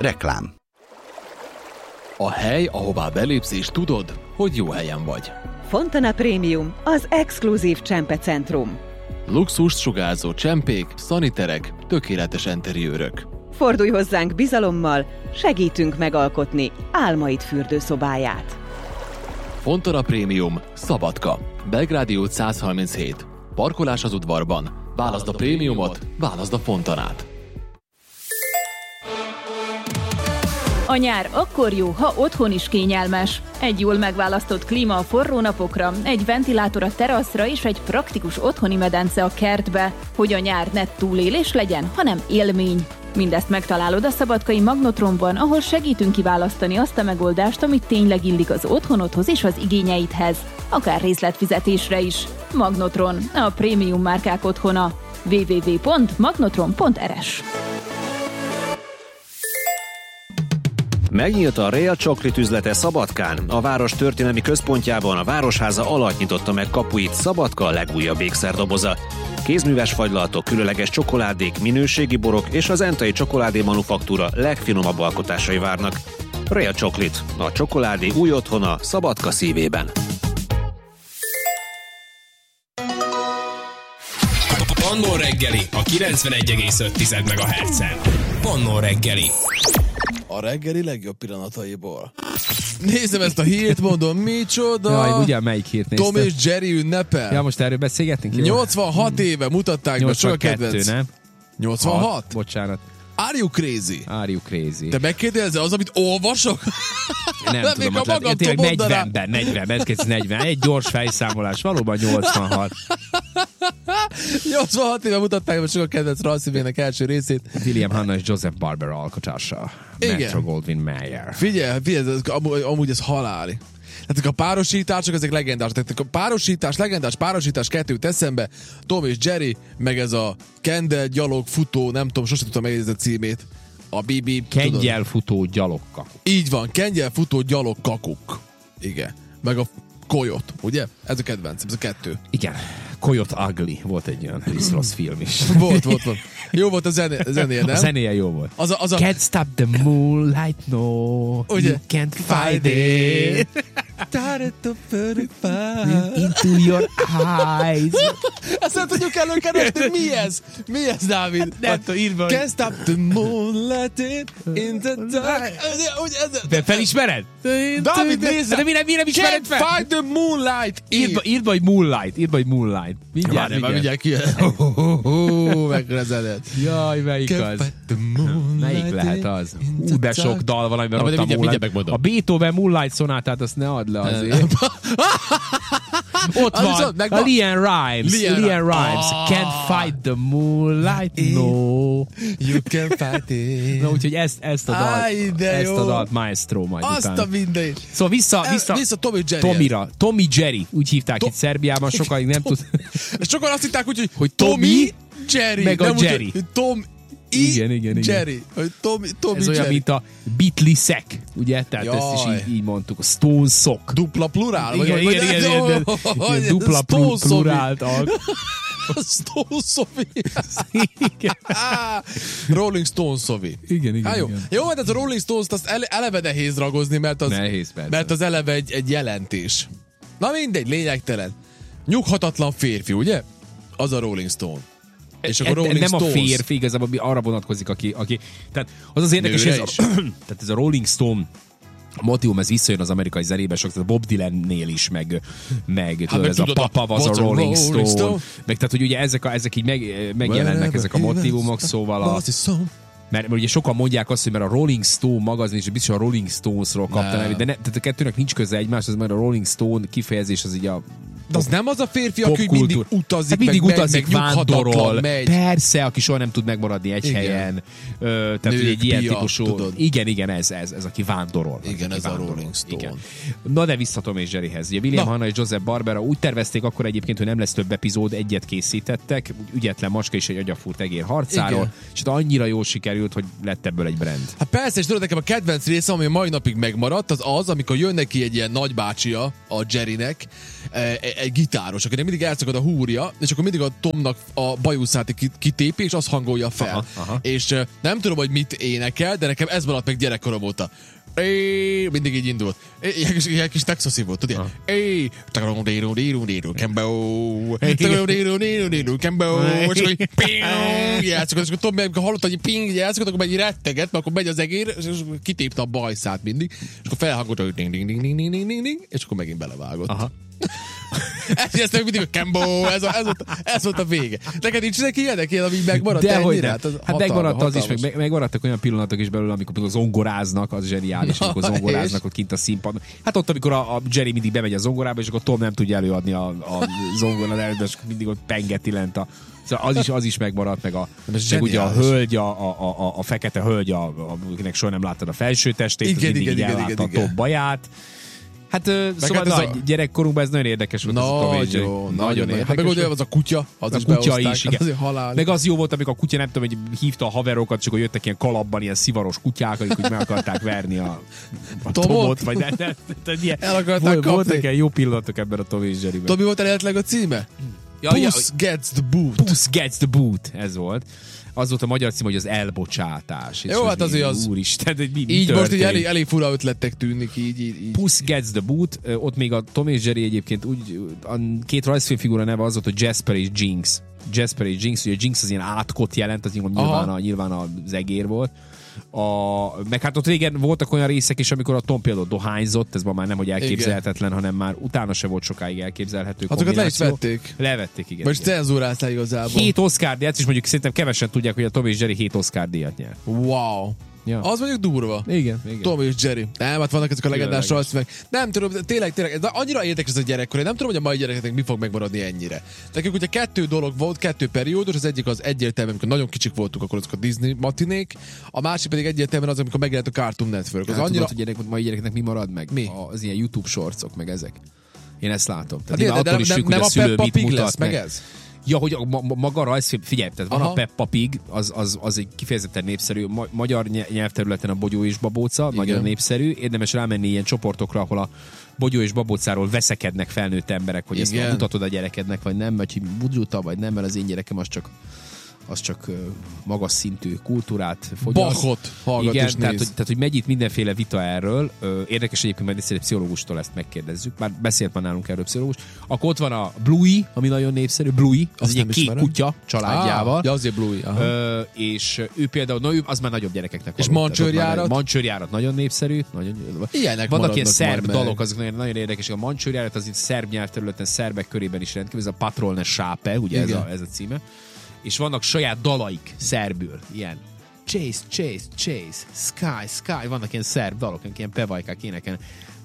Reklám. A hely, ahová belépsz és tudod, hogy jó helyen vagy. Fontana Premium, az exkluzív csempecentrum. Luxust sugárzó csempék, szaniterek, tökéletes enteriőrök. Fordulj hozzánk bizalommal, segítünk megalkotni álmaid fürdőszobáját. Fontana Premium, Szabadka, Belgrádi út 137. Parkolás az udvarban. Válaszd a prémiumot, válaszd a Fontanát. A nyár akkor jó, ha otthon is kényelmes. Egy jól megválasztott klíma a forró napokra, egy ventilátor a teraszra és egy praktikus otthoni medence a kertbe, hogy a nyár ne túlélés legyen, hanem élmény. Mindezt megtalálod a szabadkai Magnotronban, ahol segítünk kiválasztani azt a megoldást, amit tényleg illik az otthonodhoz és az igényeidhez. Akár részletfizetésre is. Magnotron, a prémium márkák otthona. www.magnotron.rs. Megnyílt a Real Chocolate üzlete Szabadkán. A város történelmi központjában a Városháza alatt nyitotta meg kapuit Szabadka legújabb ékszerdoboza. Kézműves fagylalatok, különleges csokoládék, minőségi borok és az Entai Csokoládé Manufaktúra legfinomabb alkotásai várnak. Real Chocolate, a csokoládé új otthona Szabadka szívében. Pannón reggeli a 91,5 MHz-en. Pannón reggeli. A reggeli legjobb pillanataiból. Nézem ezt a hírt, mondom, micsoda. Jaj, ugyan melyik hírt néztem? Tom és Jerry ünnepel. Ja, most erről beszélgetünk? Jó? 86 éve mutatták be, sok a kedvenc. nem? 86? Bocsánat. Are you crazy? Are you crazy? Te megkérdezze az, amit olvasok? Nem tudom, hát tényleg 40. Egy gyors fejszámolás, valóban 86. 86 éve mutatták be sok a kedvenc rajzfilmének első részét. William Hanna és Joseph Barber alkotása. Igen. Metro-Goldwyn-Mayer. Figyelj, amúgy ez haláli. Tehát a párosítások, ezek legendás. Tehát a legendás párosítás 2 eszembe, Tom és Jerry, meg ez a Kendall, gyalog, futó, nem tudom, sosem tudtam megjegyezni a címét. A Bibi. Kengyel futó gyalogkakuk. Így van, Kengyel futó gyalogkakuk. Igen. Meg a Coyote, ugye? Ez a kedvenc, ez a 2. Igen. Coyote Ugly volt egy olyan rossz film is. Volt. Jó volt a zenéje, nem? A zenéje jó volt. Az a... Can't stop the moonlight, no. Ugye? You can't fight it. Into your eyes. Ezt nem tudjuk előkeresni, mi ez, Dávid? Nem tudom, írva. Can't stop the moonlight in the dark. De felismered? Dávid, nézd! De mire ismered fel? Can't fight the moonlight. Írd vagy moonlight. Mindjárt ki. Mekkora zenet. Jaj, melyik az? Melyik lehet az? De sok dal van, amiben ott a Moonlight. A Beethoven Moonlight szonátát azt ne add le azért. Ott van, a Leanne Rimes. Can't fight the moonlight, no. You can't fight it. Na, úgyhogy ezt a dalt Maestro majd azt után. Azt a mindegy. Szóval vissza Tommy Jerry. Tommy Jerry, úgy hívták itt Szerbiában, sokáig nem tud. És sokan azt hitták úgy, hogy Tommy Jerry. Meg a Jerry. Úgy, Tom igen. Jerry. Tommy ez Jerry. olyan, mint a Beatlesek, ugye? Tehát ezt is így mondtuk. A Stonesok. Dupla plurál? Igen. Dupla plurált. Stone Sophie. Rolling Stone Sophie. Igen. Jó, hát ez a Rolling Stones-t azt eleve nehéz ragozni, mert az eleve egy jelentés. Na mindegy, lényegtelen. Nyughatatlan férfi, ugye? Az a Rolling Stone. És akkor Rolling nem Stones. A férfi, igazából arra vonatkozik, aki tehát az érdekes, tehát ez a Rolling Stone motivum, ez visszajön az amerikai zenébe, sokszor Bob Dylannél is, meg ez a Papa was a Rolling Stone. Meg tehát, hogy ugye ezek így megjelennek ezek a motivumok, szóval mert ugye sokan mondják azt, hogy mert a Rolling Stone magazin és biztos a Rolling Stones-ról kapta nevét, de tehát a kettőnek nincs köze egymás, az már a Rolling Stone kifejezés az így a de az nem az a férfi, aki mindig utazik, hát mindig utazik, vándorol. Persze, aki soha nem tud megmaradni egy helyen. Tehát ugye egy ilyen típusú... Tudod. Igen, ez aki vándorol. Igen, ez vándorol. A Rolling Stone. Igen. Na de vissza Tom és Jerryhez. Ugye William Hanna és Joseph Barbera úgy tervezték akkor egyébként, hogy nem lesz több epizód, egyet készítettek, ügyetlen macska és egy agyafúrt egér harcáról, igen. És annyira jól sikerült, hogy lett ebből egy brand. Hát persze, és tudod, nekem a kedvenc része, ami mai napig megmaradt, az, amikor jön neki egy ilyen nagybácsia a Jerrynek, egy gitáros, akinek mindig elszakad a húrja, és akkor mindig a Tomnak a bajuszát kitépi, és azt hangolja fel. Aha. És nem tudom, hogy mit énekel, de nekem ez maradt meg gyerekkorom óta. Mindig így indult. Ilyen kis texasi volt, tudja? És akkor Tom, amikor hallott, hogy ping, játszok, akkor megy retteget, mert akkor megy az egér, és kitépte a bajszát mindig, és akkor felhangolt, hogy ding, ding, ding, ding, ding, ding, ding, és akkor megint belevágott. Aha. Ezt mindig a Kembo, ez volt a vége. Neked nincs neki ilyenek, ami megmaradt ennyire? Hát megmaradt az is, megmaradtak olyan pillanatok is belőle, amikor zongoráznak, az zseniális, amikor zongoráznak ott kint a színpadon. Hát ott, amikor a Jerry mindig bemegy a zongorába, és akkor Tom nem tudja előadni a zongorát előtt, és mindig ott pengeti lent a... Szóval az is megmaradt, meg ugye a hölgy, a fekete hölgy, akinek soha nem láttad a felső testét, mindig ellátta a top baját. Hát szóval gyerekkorunkban ez nagyon érdekes volt. Nagyon érdekes. Hát meg ugye az a kutya, az is kutya is, igen. Az meg az jó volt, amikor a kutya nem tudom, hogy hívta a haverokat, csak hogy jöttek ilyen kalapban, ilyen szivaros kutyák, akik úgy meg akarták verni a Tomot, vagy el akarták kapni. Voltak ilyen jó pillanatok ebben a Tom és Jerryben. Tomi volt eredetileg a címe? Puss Gets the Boot. Puss Gets the Boot, ez volt. Az volt a magyar cím, hogy az elbocsátás. Jó, hát azért az... Úristen, mi így történt? most így elég fura ötlettek tűnik így. Puss Gets the Boot, ott még a Tom és Jerry egyébként úgy, a két rajzfilmfigura neve az volt, hogy Jasper és Jinx. Jasper és Jinx, ugye Jinx az ilyen átkot jelent, az nyilván az egér volt. Meg hát ott régen voltak olyan részek is, amikor a Tom például dohányzott, ez ma már nem, hogy elképzelhetetlen, igen, hanem már utána se volt sokáig elképzelhető kombináció. Le is vették. Levették, igen. Most cenzúrázták igazából. 7 Oscar díjat, és mondjuk szerintem kevesen tudják, hogy a Tom és Jerry 7 Oscar díjat nyert. Wow. Ja. Az mondjuk durva. Igen. Tom és Jerry. Nem, hát vannak ezek a legendás rajzfilmek. Nem tudom, tényleg, de annyira érdekes ez a gyerekkor. Én nem tudom, hogy a mai gyerekeknek mi fog megmaradni ennyire. Nekünk ugye 2 dolog volt, 2 periódus, az egyik az egyértelmű, amikor nagyon kicsik voltunk, akkor azok a Disney matinék, a másik pedig egyértelműen az, amikor megjelent a Cartoon Network. Az annyira... tudod, hogy mai gyerekeknek mi marad meg? Mi? Az ilyen YouTube shortsok, meg ezek. Én ezt látom. Tehát de nem a Peppa Pig lesz meg ez? Ja, hogy maga a rajzfilm, figyelj, tehát van a Peppa Pig, az egy kifejezetten népszerű, magyar nyelvterületen a Bogyó és Babóca, igen, nagyon népszerű, érdemes rámenni ilyen csoportokra, ahol a Bogyó és Babócáról veszekednek felnőtt emberek, hogy igen, ezt mutatod a gyerekednek, vagy nem, vagy budruta, vagy nem, mert az én gyerekem az csak magas szintű kultúrát fogyaszt. Bachot hallgat. Igen, tehát hogy megy itt mindenféle vita erről. Érdekes egyébként, majd egy pszichológustól ezt megkérdezzük. Már beszélt már nálunk erről pszichológus. Akkor ott van a Bluey, ami nagyon népszerű. Bluey, az egy kék kutya családjával. Ja, azért Bluey. És ő például, az már nagyobb gyerekeknek való. És Mancsőrjárat? Mancsőrjárat nagyon népszerű. Ilyenek vannak ilyen szerb dalok, azok nagyon érdekes. A Mancsőrjárat az itt szerb nyelvterületen, szerbek körében is rendkívül. Ez a Patrolne Sápe, ugye ez a címe. És vannak saját dalaik szerbül, ilyen Chase, Sky, vannak ilyen szerb dalok, ilyen pevajkák énekelnek.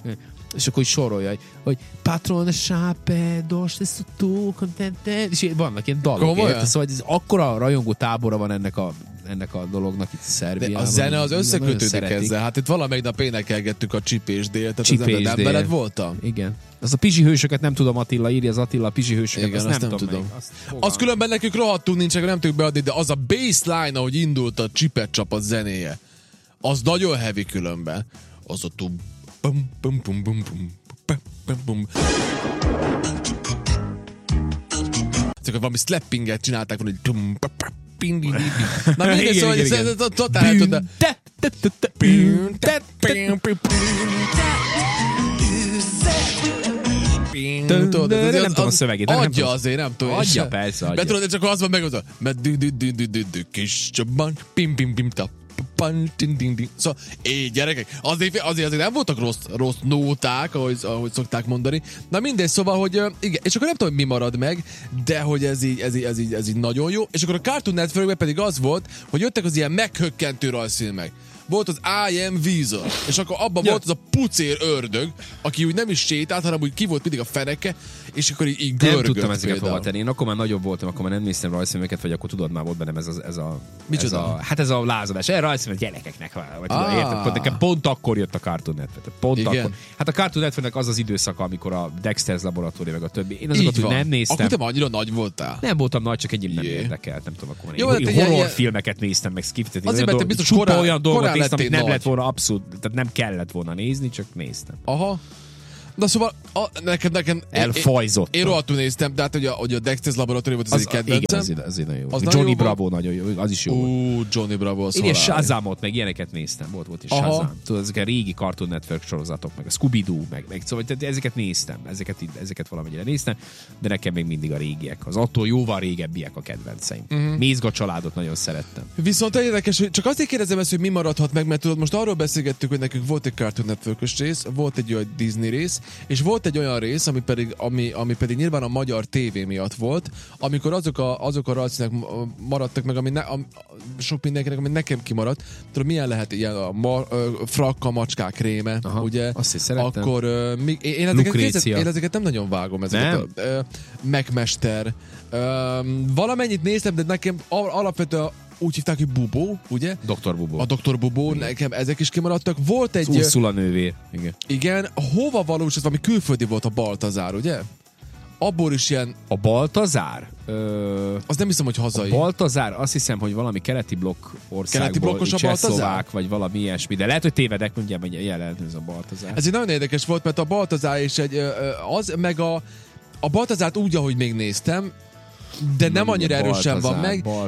És akkor így sorolja, hogy Patrone Sápe, dost, ez túl contente, és vannak ilyen dalok. Szóval ez akkora rajongó tábora van ennek a dolognak itt Szerbiában. De a zene az összekötődik ezzel. Hát itt valamelyik nap énekelgettük a Csipés dél, tehát az nem veled voltam? Igen. Az a Pizsi hősöket nem tudom, Attila, írja az Attila a Pizsi hősöket, igen, azt nem tudom. Azt különben nekünk rohadtul nincsen, nem tudjuk beadni, de az a bassline, ahogy indult a Csipet csapat zenéje, az nagyon heavy különben. Az a tum bum bum bum bum bum bum. Csak valami slappinget csinálták, hogy tum ping. Na mindegy, szóval, hogy ez totál tudod. Nem tudom a szövegét. Adja azért, nem tudom. Adja, persze, adja. Mert tudod, csak az van meg, az mert kis csaban, pim tap. Szóval, gyerekek, azért nem voltak rossz nóták, ahogy szokták mondani. Na mindegy, szóval, hogy igen, és akkor nem tudom, mi marad meg, de hogy ez így nagyon jó. És akkor a Cartoon Networkben pedig az volt, hogy jöttek az ilyen meghökkentő rajzfilmek. Volt az I Am Weasel, és akkor abban volt az a pucér ördög, aki úgy nem is sétált, hanem úgy ki volt mindig a feneke, és akkor így görgött. Nem tudtam ezeket hova tenni. Én akkor már nagyobb voltam, akkor már nem néztem rajzfilmeket, vagy akkor tudod, már volt bennem ez a lázadás. Erre rajzfilmek gyerekeknek. Nekem pont akkor jött a Cartoon Network. Pont akkor. Hát a Cartoon Networknek az az időszaka, amikor a Dexter's Laboratórium meg a többi. Én azokat úgy nem néztem. Akkor te annyira nagy voltál. Nem voltam nagy, csak egyébként nem érdekelt. Nem tudom, akkor horrorfilmeket néztem, meg skiftet. Azért, mert biztos olyan dolgot néztem, amit nem lett volna abszolút, tehát nem kellett volna nézni, csak néztem. Aha. Na szóval, nekem elfajzott. Én rohadtul néztem, de hát hogy a Dexter's Laboratory volt az egyik kedvencem. Igen, az nagyon jó. Az Johnny Bravo nagyon jó, az is jó. Johnny Bravo, az én ilyen Shazamot, meg ilyeneket néztem. Volt is Shazam. Tudod, ezek a régi Cartoon Network sorozatok, meg a Scooby-Doo, meg szóval ezeket néztem. Ezeket valamennyire néztem, de nekem még mindig a régiek. Az attól jóval régebbiek a kedvenceim. Mézga családot nagyon szerettem. Viszont érdekes, hogy csak azért kérdezem ezt, hogy mi maradhat meg, mert tudod, most arról beszélgettük, hogy nekünk volt egy Cartoon Network-ös rész, volt egy olyan Disney rész, és volt egy olyan rész, ami pedig nyilván a magyar tévé miatt volt, amikor azok a rajzszínek maradtak meg, sok mindenkinek, ami nekem kimaradt. Tudod, milyen lehet ilyen frakka, macskák réme, ugye? Azt is szerettem. Akkor én ezeket nem nagyon vágom, ezeket Megmester. Valamennyit néztem, de nekem alapvetően úgy hívták, hogy Bubó, ugye? Dr. Bubó. A Dr. Bubó, nekem ezek is kimaradtak. Volt egy... Ursula nővér. Igen. Hova valós, ez valami külföldi volt a Baltazár, ugye? Abból is ilyen... A Baltazár? Az nem hiszem, hogy hazai. A Baltazár, azt hiszem, hogy valami keleti blokk országból, csehszlovák, vagy valami ilyesmi. De lehet, hogy tévedek, mondjam, hogy jelent ez a Baltazár. Ez egy nagyon érdekes volt, mert a Baltazár is a Baltazárt úgy, ahogy még néztem, de nem annyira erősen van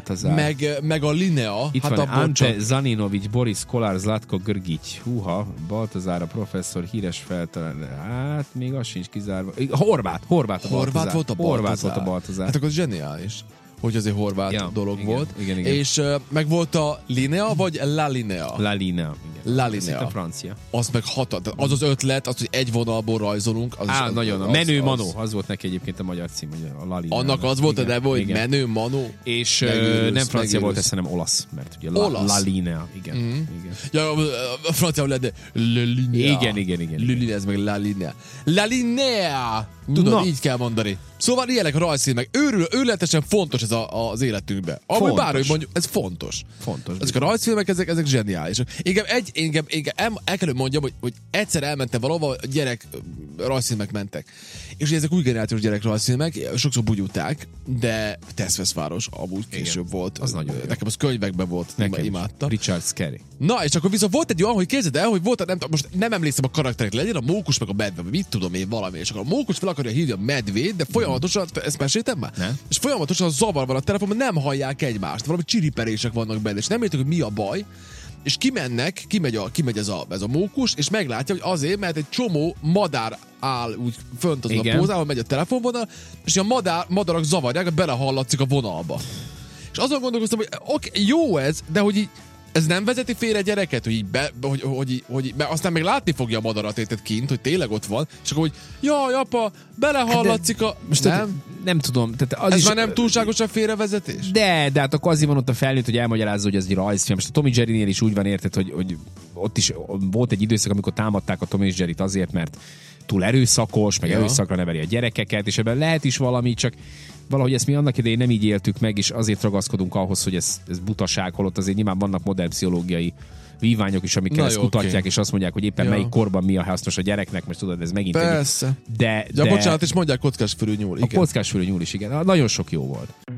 meg a Linea. Itt van Ante Zaninovics, Boris Kolar, Zlatko Grgic. Húha, Baltazár a professzor, híres feltaláló. Hát, még az sincs kizárva. Horvát a Baltazár. Horvát volt a Baltazár. Hát akkor az zseniális, hogy azért horvát dolog volt. Igen. És meg volt a Linea, vagy La Linea? La Linea. La Linea. A francia. Az meg az az ötlet, az, hogy egy vonalból rajzolunk. Nagyon. A Menő Manó, az volt neki egyébként a magyar cím, hogy a La Linea. Annak az volt a neve, hogy Menő Manó. És nem francia volt, ez hanem olasz, mert ugye La Linea. Igen. Ja, a francia lett, de La Linea. Igen. Ez meg La Linea. La Linea! Tudod, így kell mondani. Szóval ilyenek a rajzfilmek. Őrületesen fontos ez az életünkben. Ahogy bárhogy mondjuk, ez fontos. Ezek a rajzfilmek, ezek zseniálisak. Engem el kell mondjam, hogy egyszer elmentem valahova, gyerek rajzfilmek mentek. És ezek új generációs gyerek rajzfilmek, sokszor bugyuták, de Teszveszváros amúgy később volt. Az nagyon jó. Nekem az könyvekben volt, imádta. Richard Scarry. Na, és akkor viszont volt egy olyan, hogy képzeld el, hogy volt, most nem emlékszem a karakterek, legyen a mókus meg a medve, vagy mit tudom én valami, és akkor a mókus fel akarja hívni a medvét, de folyamatosan, ezt meséltem már? Ne? És folyamatosan zavar van a telefonban, nem hallják egymást, valami csiriperések vannak benne, és nem értik, hogy mi a baj. És kimegy ez a mókus, és meglátja, hogy azért, mert egy csomó madár áll úgy fönt azon a pózában, megy a telefonvonal, és a madarak zavarják, belehallatszik a vonalba. És azon gondolkoztam, hogy oké, jó ez, de hogy így, ez nem vezeti félre gyereket, hogy mert aztán meg látni fogja a madarat érted kint, hogy tényleg ott van, és akkor, hogy jaj, apa, belehallatszik a... Most nem tudom. Tehát az ez is, már nem túlságosan félrevezetés? De hát akkor azért van ott a felnőtt, hogy elmagyarázza, hogy ez egy rajzfilm. Most a Tom és Jerrynél is úgy van, érted, hogy ott is volt egy időszak, amikor támadták a Tom és Jerryt azért, mert túl erőszakos, meg erőszakra neveli a gyerekeket, és ebben lehet is valami, csak valahogy ezt mi annak idején nem így éltük meg, és azért ragaszkodunk ahhoz, hogy ez butaság, holott azért nyilván vannak modern pszichológiai víványok is, amikkel ezt kutatják, és azt mondják, hogy éppen melyik korban mi a hasznos a gyereknek, most tudod, ez megint persze. De bocsánat, és mondják kockásfülű nyúl. A kockásfülű nyúl is, igen. Nagyon sok jó volt.